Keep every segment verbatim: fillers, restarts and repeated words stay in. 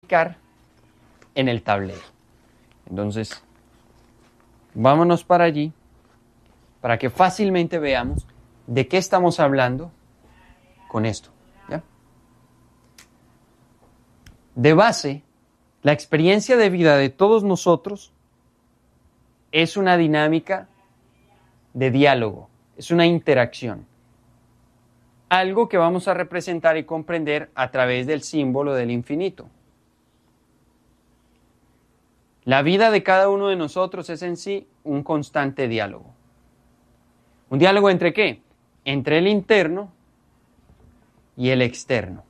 explicar en el tablero. Entonces, vámonos para allí para que fácilmente veamos de qué estamos hablando con esto. ¿Ya? De base, la experiencia de vida de todos nosotros es una dinámica de diálogo, es una interacción. Algo que vamos a representar y comprender a través del símbolo del infinito. La vida de cada uno de nosotros es en sí un constante diálogo. ¿Un diálogo entre qué? Entre el interno y el externo.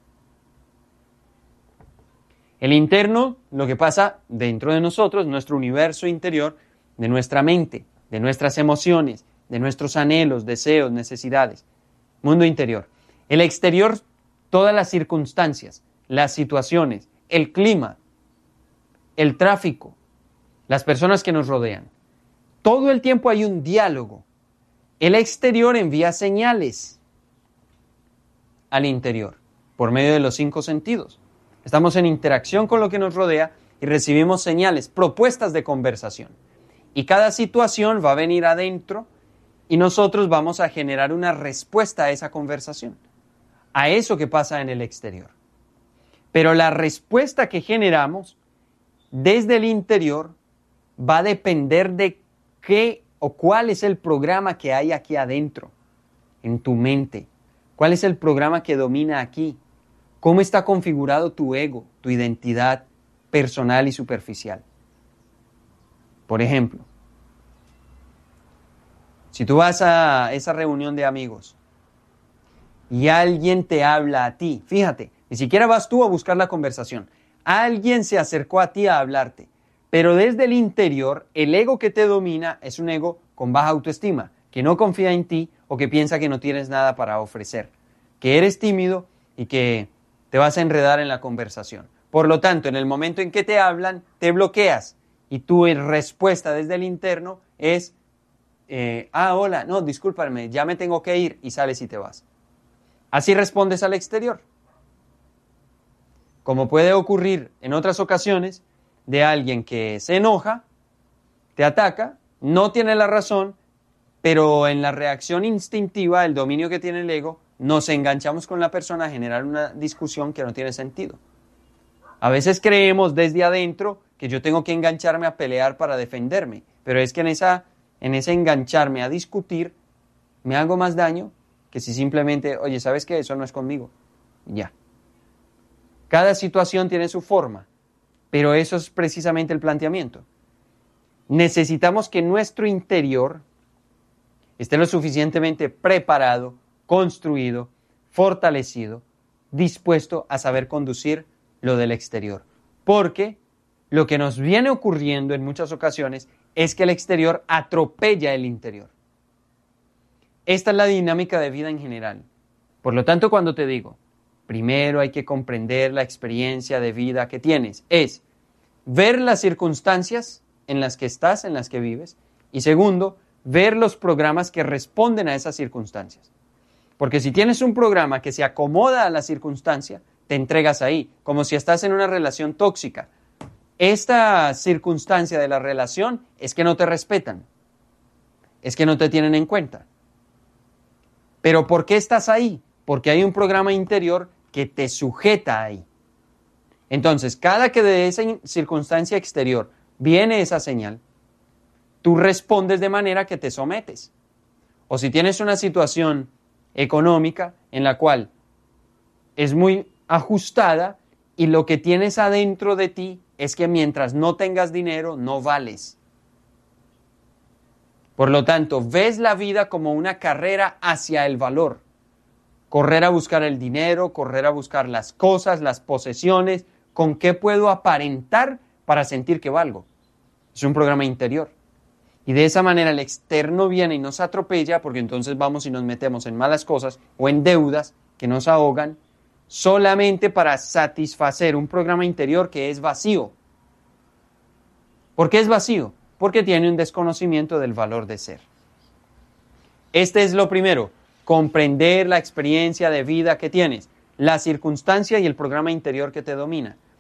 El interno, lo que pasa dentro de nosotros, nuestro universo interior, de nuestra mente, de nuestras emociones, de nuestros anhelos, deseos, necesidades. Mundo interior. El exterior, todas las circunstancias, las situaciones, el clima, el tráfico, las personas que nos rodean. Todo el tiempo hay un diálogo. El exterior envía señales al interior por medio de los cinco sentidos. Estamos en interacción con lo que nos rodea y recibimos señales, propuestas de conversación. Y cada situación va a venir adentro y nosotros vamos a generar una respuesta a esa conversación, a eso que pasa en el exterior. Pero la respuesta que generamos desde el interior va a depender de qué o cuál es el programa que hay aquí adentro, en tu mente. ¿Cuál es el programa que domina aquí? ¿Cómo está configurado tu ego, tu identidad personal y superficial? Por ejemplo, si tú vas a esa reunión de amigos y alguien te habla a ti, fíjate, ni siquiera vas tú a buscar la conversación, alguien se acercó a ti a hablarte, pero desde el interior, el ego que te domina es un ego con baja autoestima, que no confía en ti o que piensa que no tienes nada para ofrecer, que eres tímido y que te vas a enredar en la conversación. Por lo tanto, en el momento en que te hablan, te bloqueas y tu respuesta desde el interno es, eh, ah, hola, no, discúlpame, ya me tengo que ir, y sales y te vas. Así respondes al exterior. Como puede ocurrir en otras ocasiones, de alguien que se enoja, te ataca, no tiene la razón, pero en la reacción instintiva, el dominio que tiene el ego, nos enganchamos con la persona a generar una discusión que no tiene sentido. A veces creemos desde adentro que yo tengo que engancharme a pelear para defenderme, pero es que en, esa, en ese engancharme a discutir me hago más daño que si simplemente, oye, ¿sabes qué? Eso no es conmigo. Ya. Cada situación tiene su forma, pero eso es precisamente el planteamiento. Necesitamos que nuestro interior esté lo suficientemente preparado, construido, fortalecido, dispuesto a saber conducir lo del exterior. Porque lo que nos viene ocurriendo en muchas ocasiones es que el exterior atropella el interior. Esta es la dinámica de vida en general. Por lo tanto, cuando te digo, primero hay que comprender la experiencia de vida que tienes, es ver las circunstancias en las que estás, en las que vives, y segundo, ver los programas que responden a esas circunstancias. Porque si tienes un programa que se acomoda a la circunstancia, te entregas ahí, como si estás en una relación tóxica. Esta circunstancia de la relación es que no te respetan, es que no te tienen en cuenta. ¿Pero por qué estás ahí? Porque hay un programa interior que te sujeta ahí. Entonces, cada que de esa circunstancia exterior viene esa señal, tú respondes de manera que te sometes. O si tienes una situación económica en la cual es muy ajustada y lo que tienes adentro de ti es que mientras no tengas dinero, no vales. Por lo tanto, ves la vida como una carrera hacia el valor. Correr a buscar el dinero, correr a buscar las cosas, las posesiones, ¿con qué puedo aparentar para sentir que valgo? Es un programa interior. Y de esa manera el externo viene y nos atropella, porque entonces vamos y nos metemos en malas cosas o en deudas que nos ahogan, solamente para satisfacer un programa interior que es vacío. ¿Por qué es vacío? Porque tiene un desconocimiento del valor de ser. Este es lo primero, comprender la experiencia de vida que tienes, la circunstancia y el programa interior que te domina.